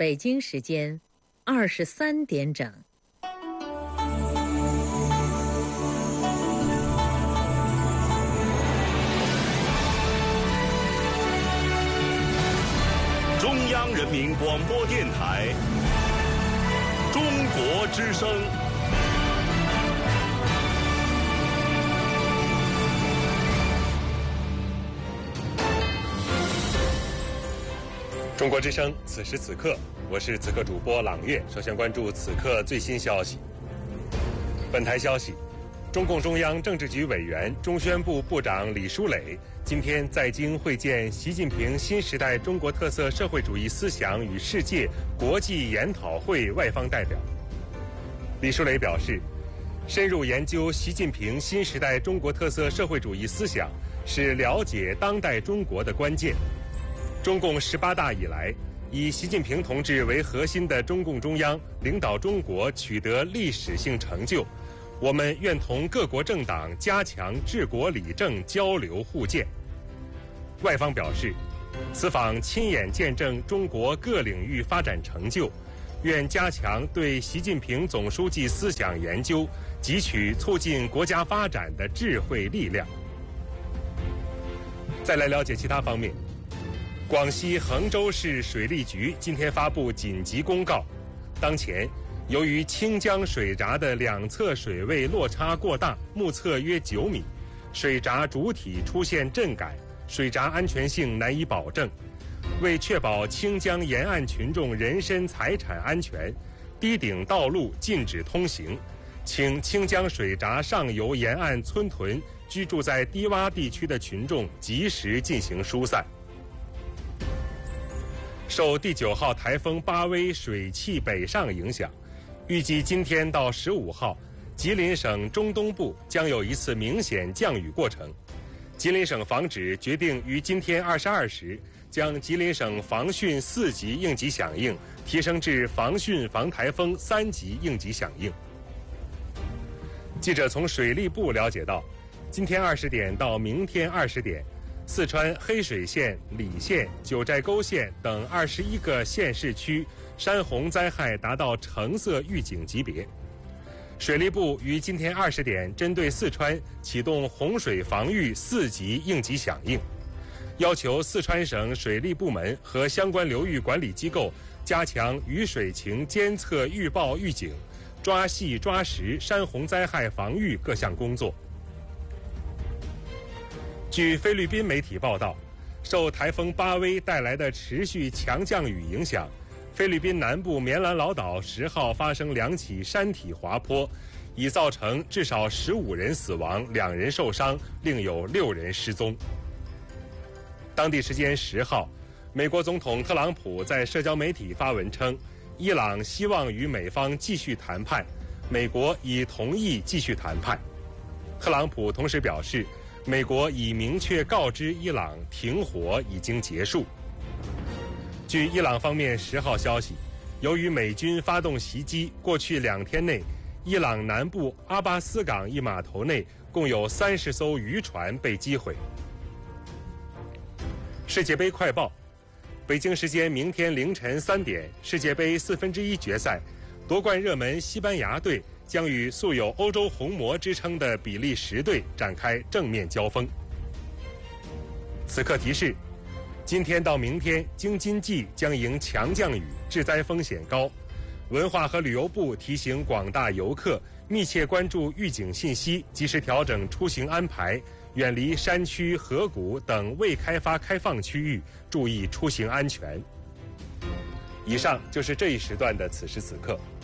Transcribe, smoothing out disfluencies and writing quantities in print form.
北京时间23点整。 中央人民广播电台《中国之声》。 中国之声，此时此刻，我是此刻主播朗月。首先关注此刻最新消息。本台消息，中共中央政治局委员、中宣部部长李书磊今天在京会见习近平新时代中国特色社会主义思想与世界国际研讨会外方代表。李书磊表示，深入研究习近平新时代中国特色社会主义思想是了解当代中国的关键。中共18大以来，以习近平同志为核心的中共中央领导中国取得历史性成就，我们愿同各国政党加强治国理政交流互鉴。外方表示，此访亲眼见证中国各领域发展成就，愿加强对习近平总书记思想研究，汲取促进国家发展的智慧力量。再来了解其他方面。广西衡州市水利局今天发布紧急公告，当前由于清江水闸的两侧水位落差过大，目测约9米，水闸主体出现震感，水闸安全性难以保证。为确保清江沿岸群众人身财产安全，堤顶道路禁止通行，请清江水闸上游沿岸村屯居住在低洼地区的群众及时进行疏散。受第9号台风巴威水汽北上影响，预计今天到15号，吉林省中东部将有一次明显降雨过程。吉林省防指决定于今天22时将吉林省防汛4级应急响应提升至防汛防台风3级应急响应。记者从水利部了解到，今天20点到明天20点，四川黑水县、理县、九寨沟县等21个县市区山洪灾害达到橙色预警级别。水利部于今天20点针对四川启动洪水防御4级应急响应，要求四川省水利部门和相关流域管理机构加强雨水情监测预报预警，抓细抓实山洪灾害防御各项工作。据菲律宾媒体报道，受台风巴威带来的持续强降雨影响，菲律宾南部棉兰老岛10号发生2起山体滑坡，已造成至少15人死亡，2人受伤，另有6人失踪。当地时间10号，美国总统特朗普在社交媒体发文称，伊朗希望与美方继续谈判，美国已同意继续谈判。特朗普同时表示，美国已明确告知伊朗停火已经结束。据伊朗方面10号消息，由于美军发动袭击，过去2天内，伊朗南部阿巴斯港一码头内共有30艘渔船被击毁。世界杯快报，北京时间明天凌晨3点，世界杯1/4决赛，夺冠热门西班牙队将与素有欧洲红魔之称的比利时队展开正面交锋。此刻提示，今天到明天京津冀将迎强降雨，致灾风险高。文化和旅游部提醒广大游客密切关注预警信息，及时调整出行安排，远离山区、河谷等未开发开放区域，注意出行安全。以上就是这一时段的此时此刻。